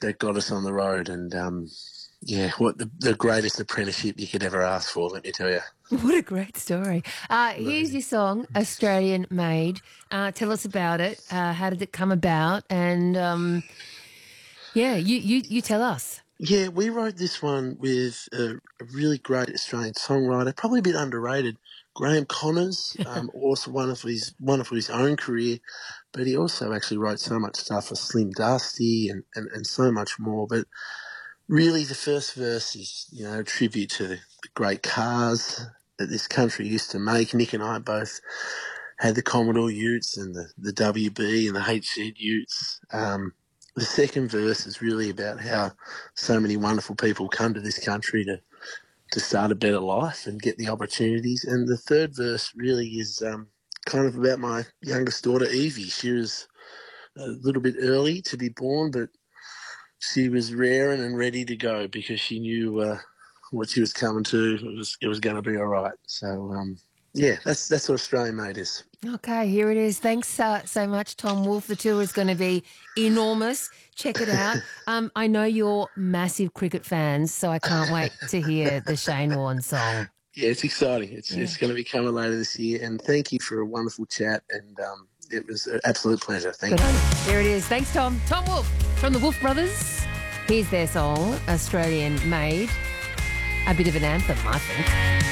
that got us on the road. And, what the greatest apprenticeship you could ever ask for, let me tell you. What a great story. Here's your song, Australian Made. Tell us about it. How did it come about? And, you tell us. Yeah, we wrote this one with a really great Australian songwriter, probably a bit underrated, Graham Connors, also wonderful his own career, but he also actually wrote so much stuff for Slim Dusty and so much more. But really the first verse is, a tribute to the great cars that this country used to make. Nick and I both had the Commodore Utes and the WB and the HZ Utes. The second verse is really about how so many wonderful people come to this country to start a better life and get the opportunities. And the third verse really is kind of about my youngest daughter, Evie. She was a little bit early to be born, but she was raring and ready to go because she knew what she was coming to. It was going to be all right. So, that's what Australian Made is. Okay, here it is. Thanks so much, Tom Wolfe. The tour is going to be enormous. Check it out. I know you're massive cricket fans, so I can't wait to hear the Shane Warne song. Yeah, it's exciting. It's going to be coming later this year. And thank you for a wonderful chat. And it was an absolute pleasure. Thank you. There it is. Thanks, Tom. Tom Wolfe from the Wolfe Brothers. Here's their song, Australian Made. A bit of an anthem, I think.